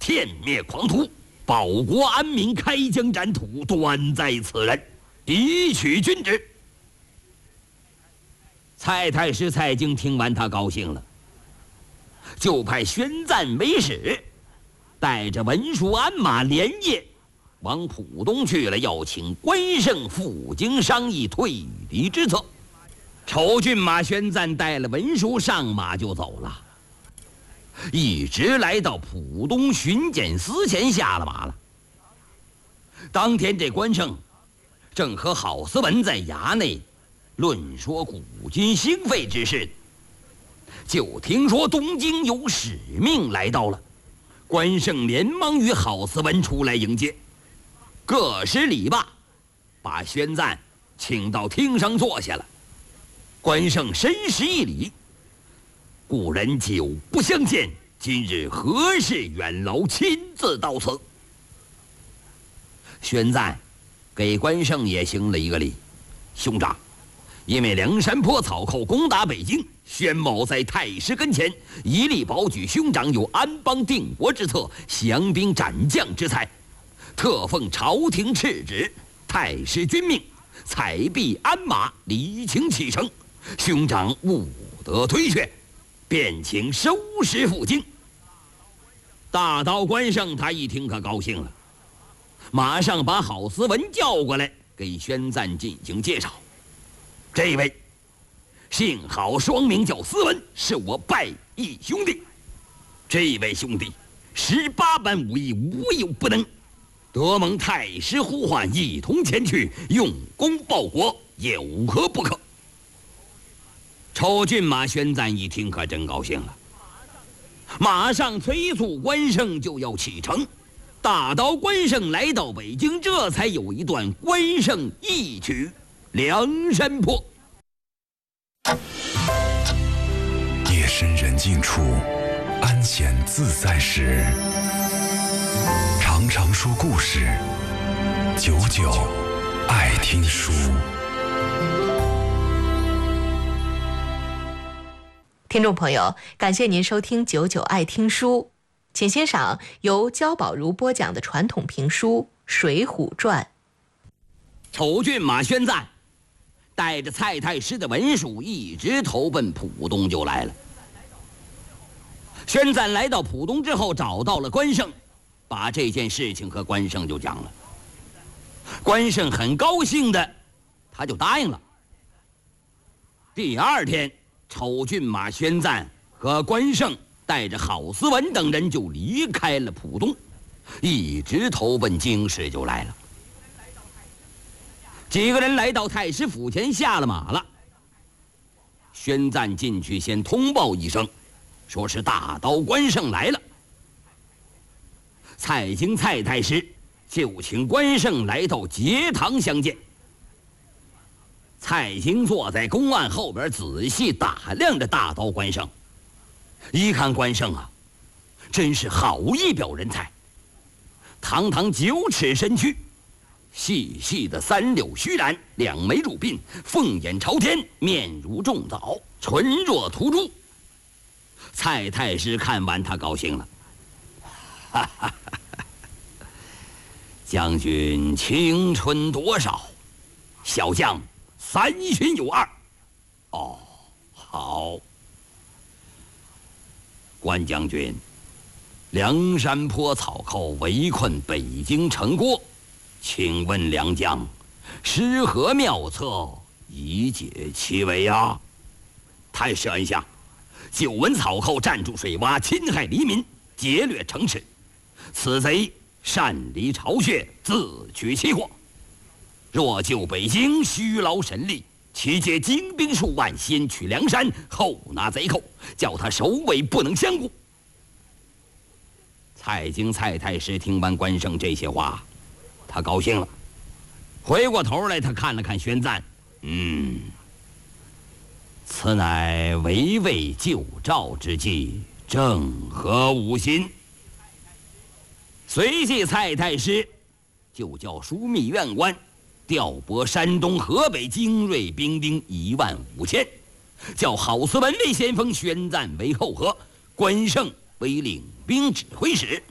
殄灭狂徒，保国安民，开疆展土，端在此人，一取君旨。蔡太师蔡京听完，他高兴了，就派宣赞为使，带着文书鞍马，连夜往浦东去了，要请关胜赴京商议退敌之策。丑郡马宣赞带了文书上马就走了，一直来到浦东巡检司前下了马了。当天这关胜正和郝思文在衙内论说古今兴废之事，就听说东京有使命来到了。关胜连忙与郝思文出来迎接，各施礼罢，把宣赞请到厅上坐下了。关胜深施一礼：“故人久不相见，今日何事远劳亲自到此？”宣赞给关胜也行了一个礼：“兄长，因为梁山泊草寇攻打北京，宣某在太师跟前一力保举兄长有安邦定国之策，降兵斩将之才，特奉朝廷敕旨，太师君命，采璧鞍马，离情启程。兄长勿得推却，便请收拾赴京。”大刀关胜他一听可高兴了，马上把郝思文叫过来，给宣赞进行介绍：“这位姓郝，双名叫思文，是我拜义兄弟。这位兄弟18般武艺无有不能，得蒙太师呼唤，一同前去用功报国，有何不可？”丑郡马宣赞一听可真高兴了，马上催促关胜就要启程。大刀关胜来到北京，这才有一段关胜一曲梁山泊。 夜深人静处，安闲自在时，常常说故事，久久爱听书。 听众朋友，感谢您收听久久爱听书，请欣赏由焦宝如播讲的传统评书《水浒传》。 丑郡马宣赞带着蔡太师的文书一直投奔浦东就来了。宣赞来到浦东之后，找到了关胜，把这件事情和关胜就讲了。关胜很高兴的，他就答应了。第二天，丑郡马宣赞和关胜带着郝思文等人就离开了浦东，一直投奔京师就来了。几个人来到太师府前下了马了。宣赞进去先通报一声，说是大刀关胜来了。蔡京蔡太师就请关胜来到节堂相见。蔡京坐在公案后边，仔细打量着大刀关胜。一看关胜啊，真是好一表人才，堂堂9尺身躯，细细的3绺须髯，2眉乳鬓，凤眼朝天，面如重枣，唇若涂朱。蔡太师看完他高兴了，哈哈哈哈！将军青春多少？小将3旬有2。哦，好。关将军，梁山泊草寇围困北京城郭，请问良将，施何妙策以解其围啊？太师恩下，久闻草寇占住水洼，侵害黎民，劫掠城池，此贼擅离巢穴，自取其祸。若救北京，虚劳神力，其皆精兵数万，先取梁山，后拿贼寇，叫他首尾不能相顾。蔡京蔡太师听完关胜这些话，他高兴了，回过头来他看了看宣赞，此乃围魏救赵之计，正合吾心。随即蔡太师就叫枢密院官调拨山东河北精锐兵丁15000，叫郝思文为先锋，宣赞为后合，关胜为领兵指挥使，